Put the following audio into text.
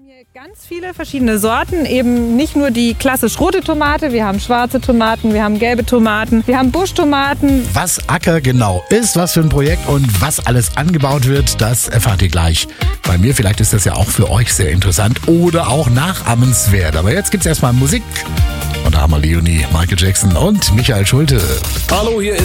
Ganz viele verschiedene Sorten, eben nicht nur die klassisch rote Tomate, wir haben schwarze Tomaten, wir haben gelbe Tomaten, wir haben Buschtomaten. Was Acker genau ist, was für ein Projekt und was alles angebaut wird, das erfahrt ihr gleich bei mir. Vielleicht ist das ja auch für euch sehr interessant oder auch nachahmenswert. Aber jetzt gibt's erstmal Musik. Und da haben wir Leonie, Michael Jackson und Michael Schulte. Hallo, hier ist